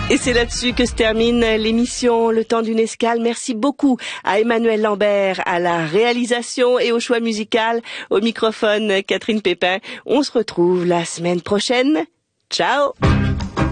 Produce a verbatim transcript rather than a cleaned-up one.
Et c'est là-dessus que se termine l'émission Le Temps d'une escale. Merci beaucoup à Emmanuel Lambert à la réalisation et au choix musical. Au microphone, Catherine Pépin. On se retrouve la semaine prochaine. Ciao!